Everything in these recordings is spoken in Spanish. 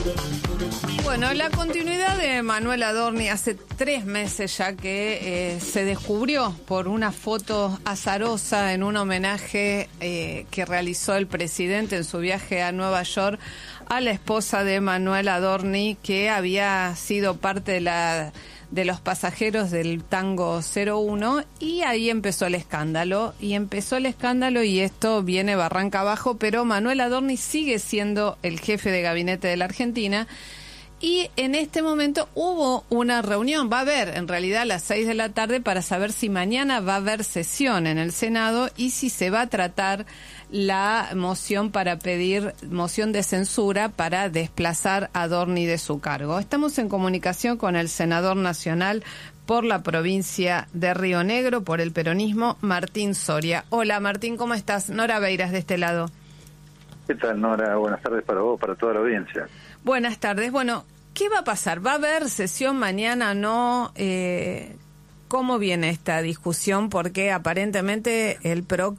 Bueno, la continuidad de Manuel Adorni hace 3 meses ya que se descubrió por una foto azarosa en un homenaje que realizó el presidente en su viaje a Nueva York a la esposa de Manuel Adorni, que había sido parte de los pasajeros del Tango 01, y ahí empezó el escándalo, y esto viene barranca abajo, pero Manuel Adorni sigue siendo el jefe de gabinete de la Argentina. Y en este momento hubo una reunión, va a haber en realidad a las 6 de la tarde para saber si mañana va a haber sesión en el Senado y si se va a tratar la moción para pedir moción de censura para desplazar a Adorni de su cargo. Estamos en comunicación con el senador nacional por la provincia de Río Negro, por el peronismo, Martín Soria. Hola Martín, ¿cómo estás? Nora Beiras de este lado. ¿Qué tal, Nora? Buenas tardes para vos, para toda la audiencia. Buenas tardes. Bueno, ¿qué va a pasar? ¿Va a haber sesión mañana? ¿No? ¿Cómo viene esta discusión? Porque aparentemente el PRO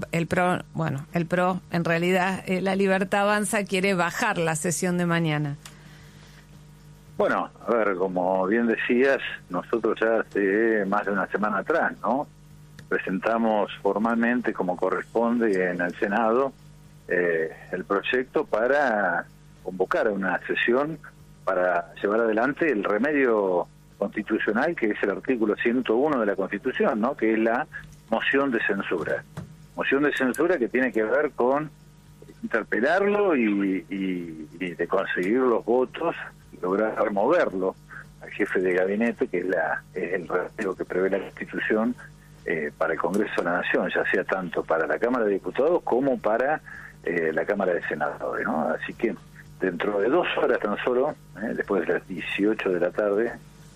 en realidad La Libertad Avanza quiere bajar la sesión de mañana. Bueno, a ver, como bien decías, nosotros ya hace más de una semana atrás, ¿no?, presentamos formalmente, como corresponde en el Senado, el proyecto para convocar a una sesión para llevar adelante el remedio constitucional, que es el artículo 101 de la Constitución, ¿no?, que es la moción de censura. Moción de censura que tiene que ver con interpelarlo y de conseguir los votos y lograr removerlo al jefe de gabinete, que es el remedio que prevé la Constitución para el Congreso de la Nación, ya sea tanto para la Cámara de Diputados como para la Cámara de Senadores, ¿no? Así que dentro de 2 horas tan solo, después de las 18 de la tarde,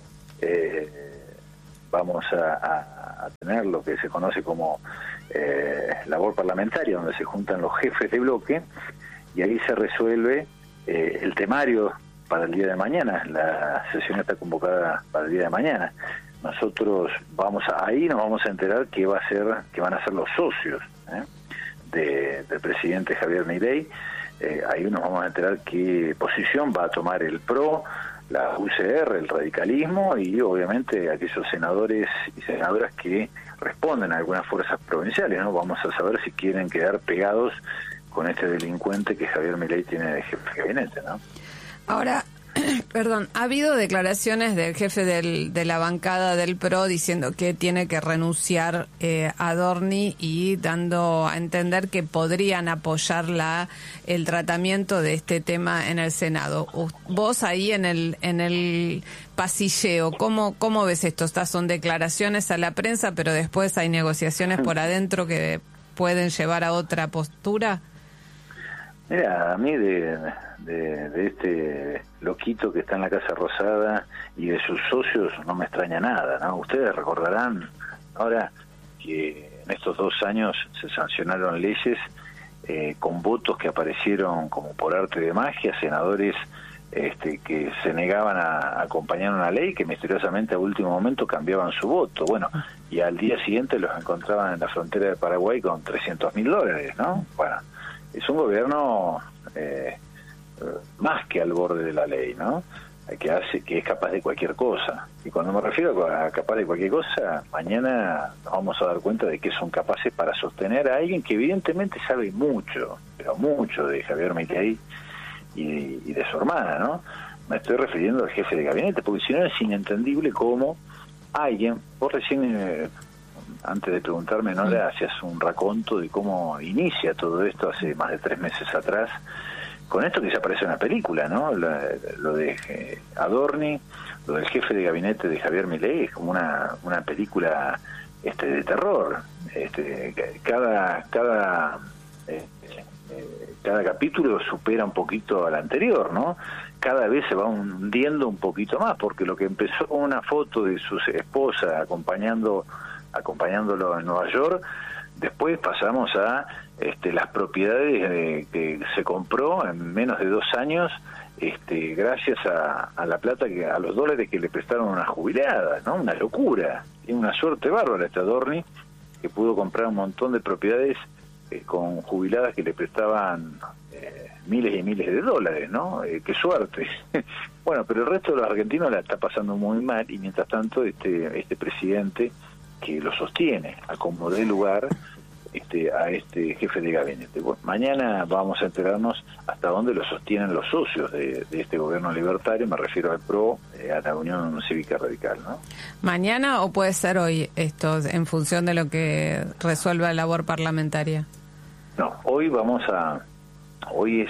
vamos a tener lo que se conoce como labor parlamentaria, donde se juntan los jefes de bloque, y ahí se resuelve el temario para el día de mañana. La sesión está convocada para el día de mañana. Nosotros ahí nos vamos a enterar qué van a ser los socios del presidente Javier Milei. Ahí nos vamos a enterar qué posición va a tomar el PRO, la UCR, el radicalismo, y obviamente aquellos senadores y senadoras que responden a algunas fuerzas provinciales, ¿no? Vamos a saber si quieren quedar pegados con este delincuente que Javier Milei tiene de jefe de gabinete, ¿no? Ahora, perdón, ha habido declaraciones del jefe de la bancada del PRO diciendo que tiene que renunciar Adorni y dando a entender que podrían apoyar el tratamiento de este tema en el Senado. Vos ahí en el pasilleo, ¿cómo ves esto? Estas son declaraciones a la prensa, pero después hay negociaciones por adentro que pueden llevar a otra postura. Mira, a mí de este loquito que está en la Casa Rosada y de sus socios no me extraña nada, ¿no? Ustedes recordarán ahora que en estos 2 años se sancionaron leyes con votos que aparecieron como por arte de magia, senadores que se negaban a acompañar una ley que misteriosamente a último momento cambiaban su voto. Bueno, y al día siguiente los encontraban en la frontera de Paraguay con $300.000, ¿no? Bueno, es un gobierno más que al borde de la ley, ¿no?, que es capaz de cualquier cosa. Y cuando me refiero a capaz de cualquier cosa, mañana nos vamos a dar cuenta de que son capaces para sostener a alguien que evidentemente sabe mucho, pero mucho de Javier Milei y de su hermana, ¿no? Me estoy refiriendo al jefe de gabinete, porque si no es inentendible cómo alguien, vos recién antes de preguntarme, ¿no?, le hacías un raconto de cómo inicia todo esto hace más de 3 meses atrás, con esto que se aparece en la película, ¿no? Lo de Adorni, lo del jefe de gabinete de Javier Milei, es como una película de terror. Cada capítulo supera un poquito al anterior, ¿no? Cada vez se va hundiendo un poquito más, porque lo que empezó con una foto de su esposa acompañándolo en Nueva York, después pasamos a las propiedades que se compró en menos de 2 años, gracias a la plata, a los dólares que le prestaron unas jubiladas, ¿no? Una locura. Tiene una suerte bárbara este Adorni, que pudo comprar un montón de propiedades con jubiladas que le prestaban miles y miles de dólares, ¿no? Qué suerte. Bueno, pero el resto de los argentinos la está pasando muy mal, y mientras tanto este presidente que lo sostiene, a como dé lugar a este jefe de gabinete. Bueno, mañana vamos a enterarnos hasta dónde lo sostienen los socios de este gobierno libertario, me refiero al PRO, a la Unión Cívica Radical, ¿no? ¿Mañana o puede ser hoy esto, en función de lo que resuelva la labor parlamentaria? No, hoy es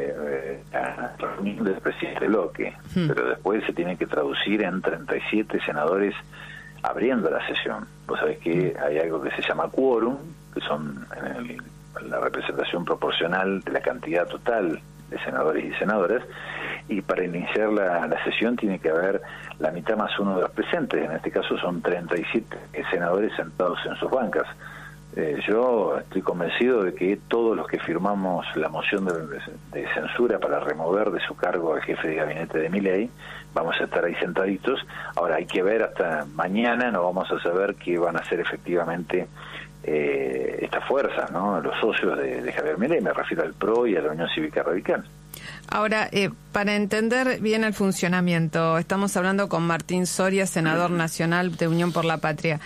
la reunión del presidente Bloque, pero después se tiene que traducir en 37 senadores abriendo la sesión. Vos sabés que hay algo que se llama quórum, que son la representación proporcional de la cantidad total de senadores y senadoras, y para iniciar la sesión tiene que haber la mitad más uno de los presentes. En este caso son 37 senadores sentados en sus bancas. Yo estoy convencido de que todos los que firmamos la moción de censura para remover de su cargo al jefe de gabinete de Milei vamos a estar ahí sentaditos. Ahora hay que ver, hasta mañana no vamos a saber qué van a hacer efectivamente estas fuerzas, ¿no? Los socios de Javier Milei, me refiero al PRO y a la Unión Cívica Radical. Ahora, para entender bien el funcionamiento, estamos hablando con Martín Soria, senador nacional de Unión por la Patria.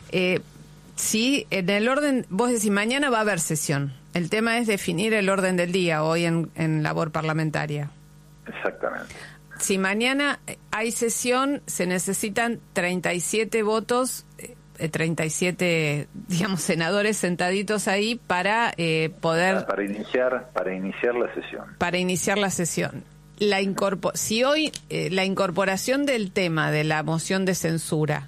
Sí, en el orden, vos decís, mañana va a haber sesión. El tema es definir el orden del día hoy en labor parlamentaria. Exactamente. Si mañana hay sesión, se necesitan 37 votos, 37, digamos, senadores sentaditos ahí para poder... Para iniciar la sesión. Para iniciar la sesión. Si hoy la incorporación del tema de la moción de censura...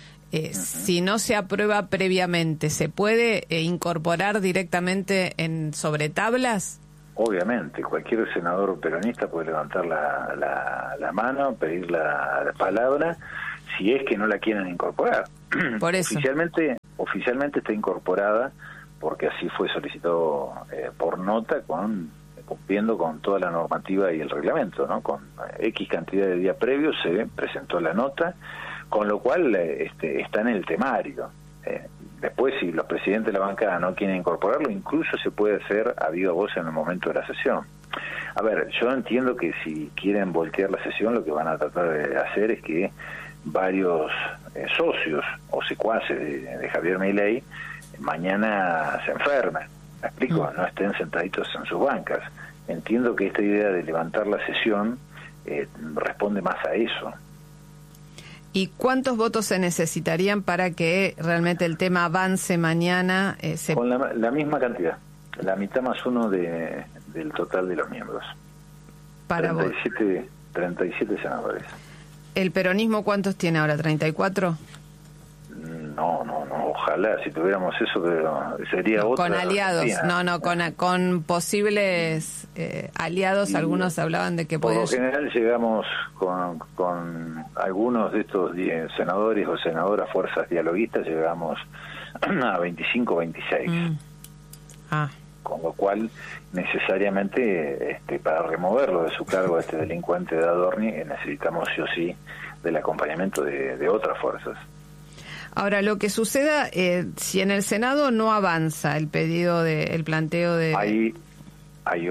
si no se aprueba previamente, ¿se puede incorporar directamente sobre tablas? Obviamente, cualquier senador peronista puede levantar la mano, pedir la palabra, si es que no la quieren incorporar. Por eso. Oficialmente está incorporada, porque así fue solicitado por nota, cumpliendo con toda la normativa y el reglamento, ¿no? Con X cantidad de días previos se presentó la nota, con lo cual está en el temario. Después, si los presidentes de la bancada no quieren incorporarlo, incluso se puede hacer a viva voz en el momento de la sesión. A ver, yo entiendo que si quieren voltear la sesión, lo que van a tratar de hacer es que varios socios o secuaces de Javier Milei mañana se enfermen. ¿Me explico? No estén sentaditos en sus bancas. Entiendo que esta idea de levantar la sesión responde más a eso. ¿Y cuántos votos se necesitarían para que realmente el tema avance mañana? Con la misma cantidad, la mitad más uno del total de los miembros. Para 37 senadores. ¿El peronismo cuántos tiene ahora? ¿34? No, ojalá, si tuviéramos eso, pero sería otra. Con aliados, con posibles aliados, algunos hablaban de que por lo general llegamos con algunos de estos senadores o senadoras, fuerzas dialoguistas, llegamos a 25, 26. Con lo cual, necesariamente, para removerlo de su cargo a este delincuente de Adorni, necesitamos sí o sí del acompañamiento de otras fuerzas. Ahora, lo que suceda, si en el Senado no avanza el planteo de... Hay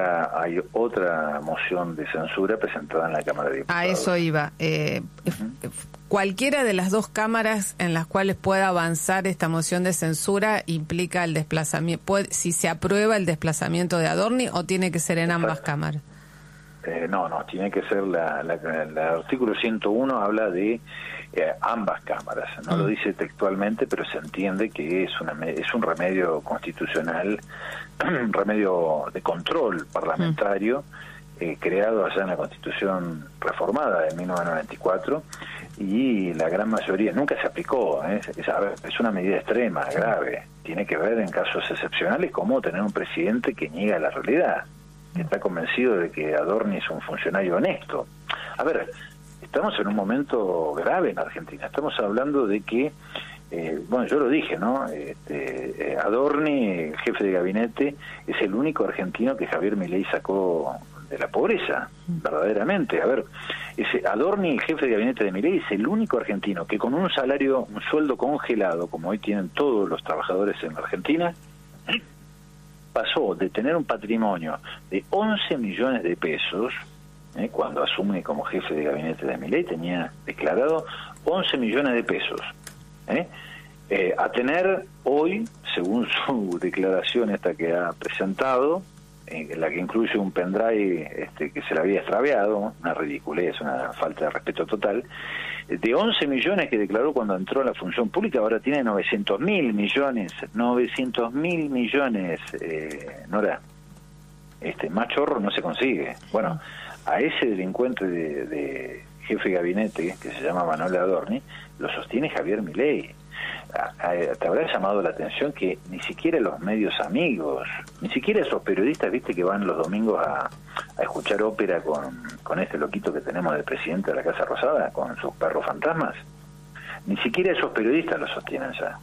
otra moción de censura presentada en la Cámara de Diputados. A eso iba. Cualquiera de las dos cámaras en las cuales pueda avanzar esta moción de censura implica el desplazamiento. Si se aprueba el desplazamiento de Adorni, ¿o tiene que ser en ambas cámaras? No, tiene que ser el artículo 101 habla de ambas cámaras. No lo dice textualmente, pero se entiende que es un remedio constitucional, un remedio de control parlamentario creado allá en la Constitución reformada de 1994, y la gran mayoría nunca se aplicó. Es una medida extrema, grave. Tiene que ver en casos excepcionales como tener un presidente que niega la realidad, que está convencido de que Adorni es un funcionario honesto. A ver, estamos en un momento grave en Argentina. Estamos hablando de que, yo lo dije, ¿no? Adorni, el jefe de gabinete, es el único argentino que Javier Milei sacó de la pobreza, verdaderamente. A ver, Adorni, el jefe de gabinete de Milei, es el único argentino que con un sueldo congelado, como hoy tienen todos los trabajadores en Argentina, pasó de tener un patrimonio de 11 millones de pesos, cuando asume como jefe de gabinete de Milei, tenía declarado 11 millones de pesos, a tener hoy, según su declaración esta que ha presentado, en la que incluye un pendrive que se le había extraviado, una ridiculez, una falta de respeto total, de 11 millones que declaró cuando entró a la función pública, ahora tiene 900.000 millones, 900.000 millones, Nora. Más chorro no se consigue. Bueno, a ese delincuente de jefe de gabinete, que se llama Manuel Adorni, lo sostiene Javier Milei. Te habrá llamado la atención que ni siquiera los medios amigos, ni siquiera esos periodistas, viste, que van los domingos a escuchar ópera con este loquito que tenemos de presidente de la Casa Rosada, con sus perros fantasmas, ni siquiera esos periodistas lo sostienen ya.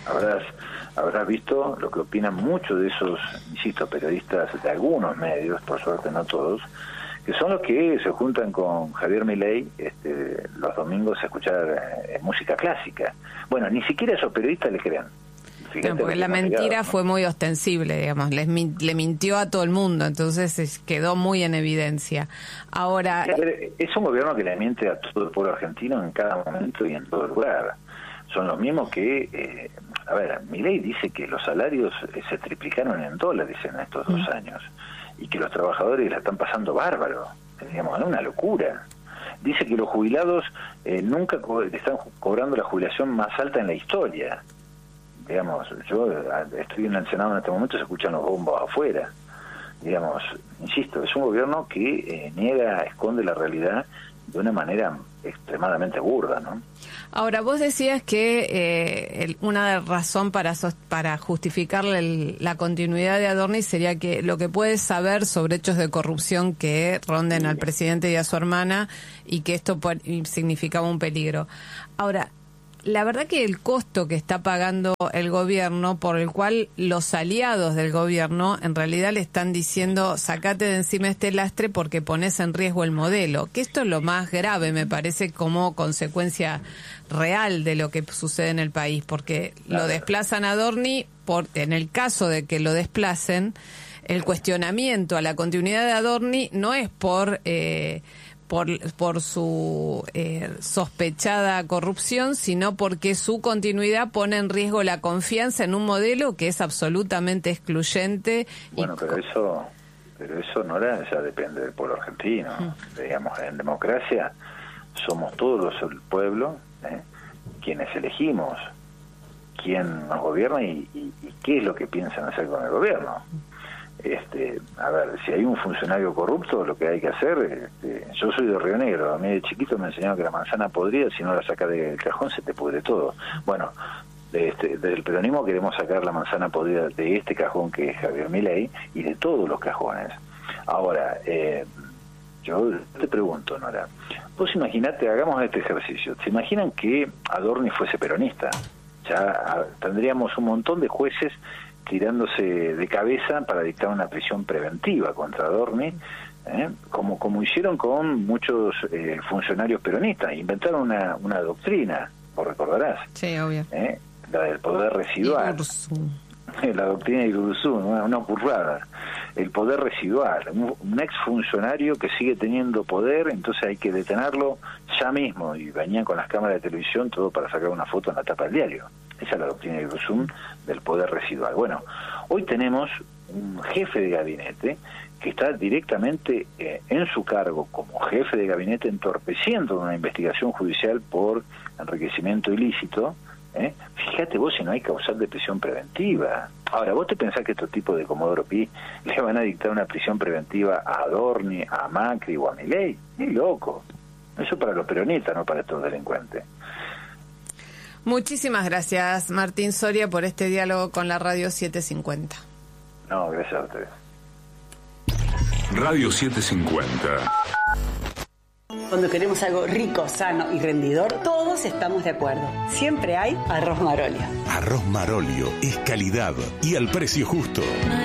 Habrás visto lo que opinan muchos de esos, insisto, periodistas de algunos medios, por suerte no todos, que son los que se juntan con Javier Milei los domingos a escuchar música clásica. Bueno, ni siquiera esos periodistas le creen. No, porque la mentira fue muy ostensible, digamos, le mintió a todo el mundo, entonces quedó muy en evidencia. Ahora, es un gobierno que le miente a todo el pueblo argentino en cada momento y en todo lugar. Son los mismos que, Milei dice que los salarios se triplicaron en dólares en estos 2 años y que los trabajadores la están pasando bárbaro, digamos, es una locura. Dice que los jubilados nunca están cobrando la jubilación más alta en la historia. Digamos, yo estoy en el Senado en este momento, se escuchan los bombos afuera. Digamos, insisto, es un gobierno que esconde la realidad de una manera extremadamente burda, ¿no? Ahora, vos decías que una razón para justificar la continuidad de Adorni sería que lo que puedes saber sobre hechos de corrupción que ronden al presidente y a su hermana y que esto significaba un peligro. Ahora, la verdad que el costo que está pagando el gobierno, por el cual los aliados del gobierno en realidad le están diciendo sacate de encima este lastre porque pones en riesgo el modelo, que esto es lo más grave, me parece, como consecuencia real de lo que sucede en el país, porque lo desplazan a Adorni, en el caso de que lo desplacen, el cuestionamiento a la continuidad de Adorni no es por su sospechada corrupción, sino porque su continuidad pone en riesgo la confianza en un modelo que es absolutamente excluyente. Bueno, pero eso Nora, ya depende del pueblo argentino. Digamos, en democracia somos todos el pueblo quienes elegimos quién nos gobierna y qué es lo que piensan hacer con el gobierno. Si hay un funcionario corrupto, lo que hay que hacer, yo soy de Río Negro, a mí de chiquito me enseñaron que la manzana podrida, si no la sacas del cajón, se te pudre todo. Bueno, del peronismo queremos sacar la manzana podrida de este cajón que es Javier Milei y de todos los cajones. Ahora, yo te pregunto, Nora, vos imaginate, hagamos este ejercicio, ¿se imaginan que Adorni fuese peronista? Ya tendríamos un montón de jueces tirándose de cabeza para dictar una prisión preventiva contra Adorni, como hicieron con muchos funcionarios peronistas. Inventaron una doctrina, vos recordarás. Sí, obvio. La del poder residual. La doctrina de Irurzú, una burrada. El poder residual. Un exfuncionario que sigue teniendo poder, entonces hay que detenerlo ya mismo. Y venían con las cámaras de televisión todo para sacar una foto en la tapa del diario. Esa es la doctrina de Irurzú del poder residual. Bueno, hoy tenemos un jefe de gabinete que está directamente en su cargo como jefe de gabinete entorpeciendo una investigación judicial por enriquecimiento ilícito. Fíjate vos si no hay causal de prisión preventiva. Ahora, ¿vos te pensás que estos tipos de Comodoro Pi le van a dictar una prisión preventiva a Adorni, a Macri o a Milei? Ni loco. Eso para los peronistas, no para estos delincuentes. Muchísimas gracias, Martín Soria, por este diálogo con la Radio 750. No, gracias a ustedes. Radio 750. Cuando queremos algo rico, sano y rendidor, todos estamos de acuerdo. Siempre hay Arroz Marolio. Arroz Marolio es calidad y al precio justo.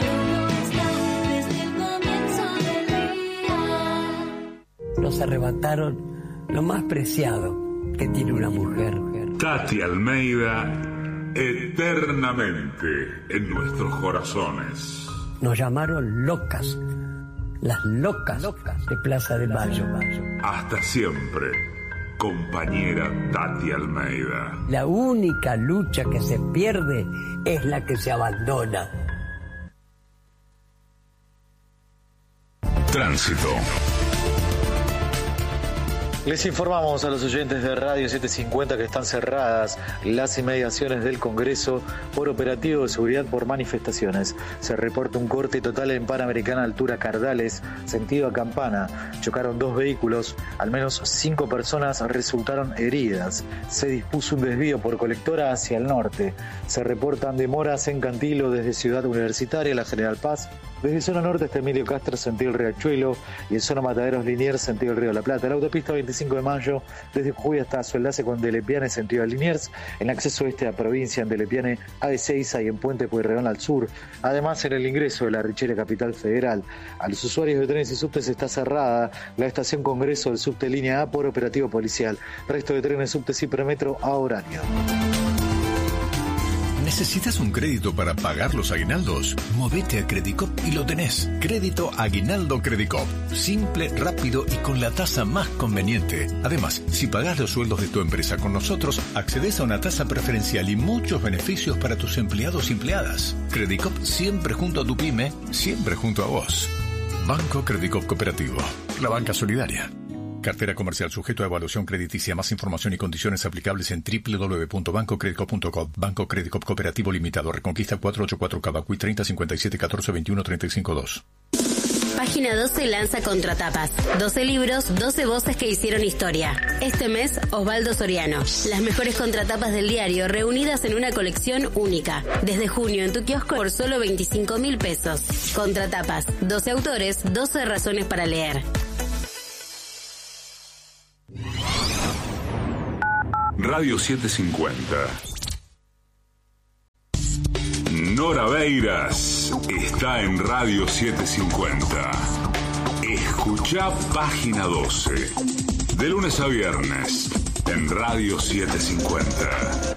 Nos arrebataron lo más preciado que tiene una mujer. Tati Almeida, eternamente en nuestros corazones. Nos llamaron locas. Las locas de Plaza de Mayo. Hasta siempre, compañera Tati Almeida. La única lucha que se pierde es la que se abandona. Tránsito. Les informamos a los oyentes de Radio 750 que están cerradas las inmediaciones del Congreso por operativo de seguridad por manifestaciones. Se reporta un corte total en Panamericana altura Cardales, sentido a Campana. Chocaron 2 vehículos, al menos 5 personas resultaron heridas. Se dispuso un desvío por Colectora hacia el norte. Se reportan demoras en Cantilo desde Ciudad Universitaria, la General Paz, desde zona norte hasta Emilio Castro, sentido el Riachuelo, y en zona Mataderos Liniers, sentido el Río de la Plata. La autopista 25 de mayo, desde Jujuy hasta su enlace con Delepiane, sentido de Liniers. En acceso este a provincia, en Delepiane, a Ezeiza y en Puente Pueyrredón al sur. Además, en el ingreso de la Richera Capital Federal. A los usuarios de trenes y subtes está cerrada la estación Congreso del subte línea A por operativo policial. Resto de trenes, subtes y premetro a horario. ¿Necesitas un crédito para pagar los aguinaldos? Movete a Credicop y lo tenés. Crédito Aguinaldo Credicop. Simple, rápido y con la tasa más conveniente. Además, si pagás los sueldos de tu empresa con nosotros, accedes a una tasa preferencial y muchos beneficios para tus empleados y empleadas. Credicop siempre junto a tu pyme, siempre junto a vos. Banco Credicop Cooperativo. La banca solidaria. Cartera comercial sujeto a evaluación crediticia. Más información y condiciones aplicables en www.bancocredicop.com. Banco Credicop Cooperativo Limitado. Reconquista 484 Cavacuy 30 57 14 21 35 2. Página 12 lanza Contratapas. 12 libros, 12 voces que hicieron historia. Este mes, Osvaldo Soriano. Las mejores contratapas del diario reunidas en una colección única. Desde junio en tu kiosco por solo 25.000 pesos. Contratapas. 12 autores, 12 razones para leer. Radio 750. Nora Beiras está en Radio 750. Escuchá Página 12. De lunes a viernes en Radio 750.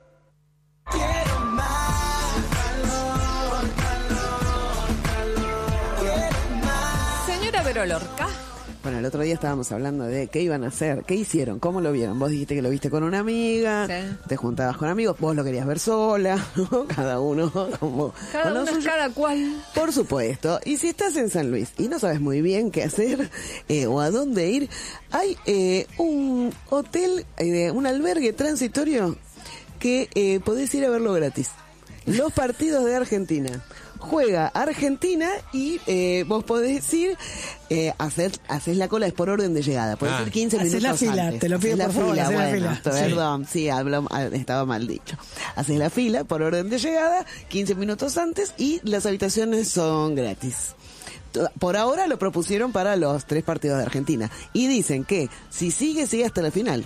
Señora Vero Lorca. Bueno, el otro día estábamos hablando de qué iban a hacer, qué hicieron, cómo lo vieron. Vos dijiste que lo viste con una amiga, sí. Te juntabas con amigos, vos lo querías ver sola, ¿no? Cada uno como... Cada uno es cada cual. Por supuesto. Y si estás en San Luis y no sabes muy bien qué hacer o a dónde ir, hay un hotel, un albergue transitorio que podés ir a verlo gratis. Los partidos de Argentina. Juega Argentina y vos podés ir, haces la cola, es por orden de llegada, podés ir 15 minutos la fila, antes. Te lo pido por favor, bueno, la fila. Perdón, sí, estaba mal dicho. Haces la fila por orden de llegada, 15 minutos antes y las habitaciones son gratis. Por ahora lo propusieron para los 3 partidos de Argentina y dicen que si sigue hasta la final.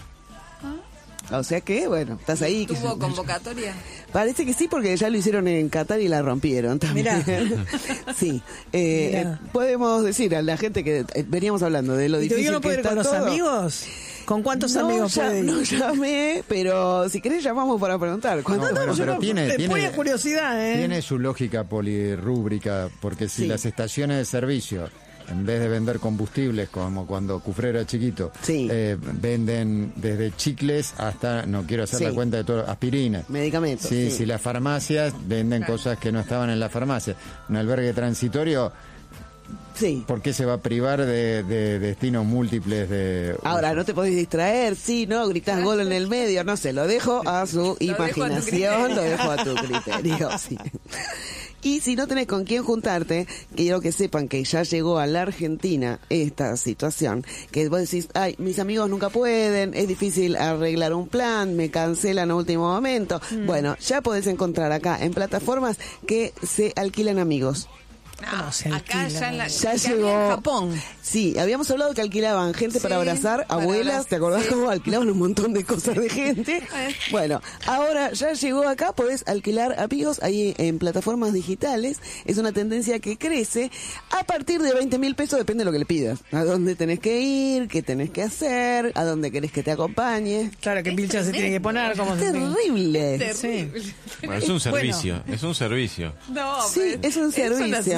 O sea que, bueno, estás ahí. ¿Tuvo convocatoria? Parece que sí, porque ya lo hicieron en Qatar y la rompieron también. Mirá. Sí. Podemos decir a la gente que veníamos hablando de lo difícil ¿Yo no puedo ir con los amigos? ¿Con cuántos amigos puede ir? No llamé, pero si querés llamamos para preguntar. Pero tiene curiosidad, Tiene su lógica polirrúbrica, porque si las estaciones de servicio, en vez de vender combustibles como cuando Cufré era chiquito, venden desde chicles hasta, no quiero hacer la cuenta de todo, aspirinas, medicamentos. Sí, si las farmacias venden cosas que no estaban en la farmacia. Un albergue transitorio, ¿por qué se va a privar de destinos múltiples de... Ahora, no te podés distraer, no, gritás gol en el medio, no sé, lo dejo a su imaginación, lo dejo a tu criterio, sí. Y si no tenés con quién juntarte, quiero que sepan que ya llegó a la Argentina esta situación, que vos decís, ay, mis amigos nunca pueden, es difícil arreglar un plan, me cancelan a último momento. Bueno, ya podés encontrar acá en plataformas que se alquilan amigos. Acá ya llegó en Japón. Sí, habíamos hablado que alquilaban gente para abrazar, abuelas, ¿te acordás cómo alquilaban un montón de cosas de gente? Bueno, ahora ya llegó acá, podés alquilar amigos ahí en plataformas digitales, es una tendencia que crece a partir de 20.000 pesos, depende de lo que le pidas, a dónde tenés que ir, qué tenés que hacer, a dónde querés que te acompañe. Claro, qué pilcha se tiene que poner. Como terrible. Sí. Bueno, es un servicio, es un servicio. No, sí, es un servicio.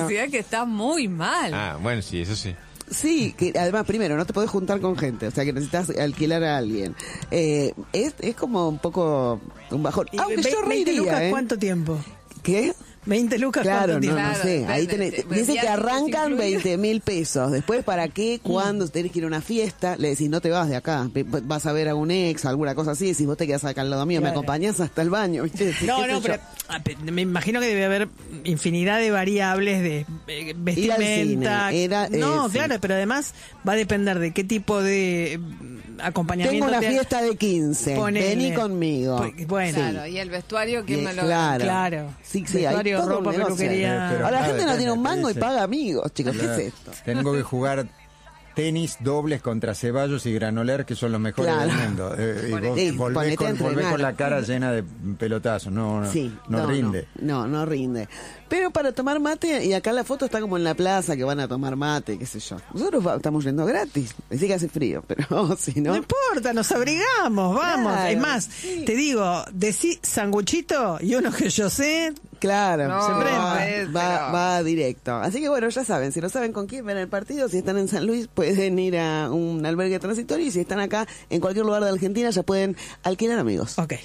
publicidad que está muy mal. Ah, bueno, sí, eso sí. Sí, que además, primero, no te podés juntar con gente, o sea que necesitas alquilar a alguien. Es como un poco un bajón. Aunque yo reiría, 20 lucas, ¿cuánto tiempo? ¿Qué? 20 lucas, claro, ¿cuánto tiempo? No sé. Ahí dice que arrancan 20.000 pesos. Después, ¿para qué? Cuando tenés que ir a una fiesta, le decís, no te vas de acá. Vas a ver a un ex, alguna cosa así. Decís, vos te quedás acá al lado mío, me acompañás hasta el baño, ¿viste? No, pero me imagino que debe haber infinidad de variables de vestimenta. Claro, pero además va a depender de qué tipo de acompañamiento. Tengo una fiesta de 15, vení conmigo. Bueno. Claro, y el vestuario, ¿quién me lo Claro. Sí, hay ropa, peluquería. Ahora la gente no tiene un mango y paga amigos, chicos. ¿Qué es esto? Tengo que jugar tenis dobles contra Ceballos y Granoller, que son los mejores del mundo. Y vos volvés con la cara llena de pelotazos. No rinde. No rinde. Pero para tomar mate, y acá la foto está como en la plaza, que van a tomar mate, qué sé yo. Nosotros estamos yendo gratis. Decís que hace frío, pero si no... No importa, nos abrigamos, vamos. Claro, es más, te digo, decí sanguchito y uno que yo sé... Claro, va directo. Así que bueno, ya saben, si no saben con quién ven el partido, si están en San Luis, pueden ir a un albergue transitorio, y si están acá, en cualquier lugar de Argentina, ya pueden alquilar amigos. Ok.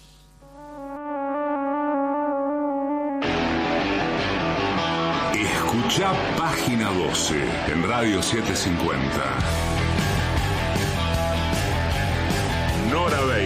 Escucha Página 12 en Radio 750. Nora Bey.